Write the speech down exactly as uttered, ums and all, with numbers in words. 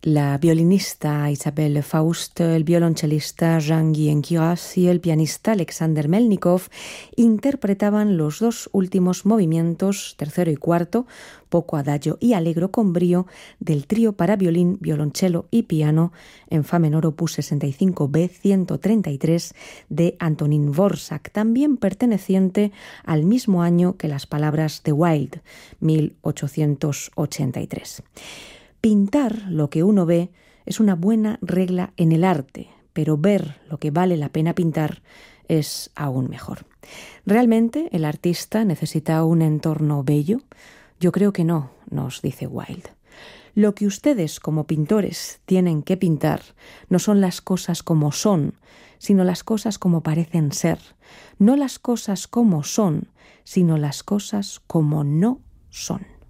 La violinista Isabelle Faust, el violonchelista Jean-Guy Enquiras y el pianista Alexander Melnikov interpretaban los dos últimos movimientos, tercero y cuarto, poco adagio y allegro con brío, del trío para violín, violonchelo y piano en fa menor opus sesenta y cinco B ciento treinta y tres de Antonín Dvořák, también perteneciente al mismo año que las palabras de Wilde, mil ochocientos ochenta y tres. Pintar lo que uno ve es una buena regla en el arte, pero ver lo que vale la pena pintar es aún mejor. ¿Realmente el artista necesita un entorno bello? Yo creo que no, nos dice Wilde. Lo que ustedes como pintores tienen que pintar no son las cosas como son, sino las cosas como parecen ser. No las cosas como son, sino las cosas como no son.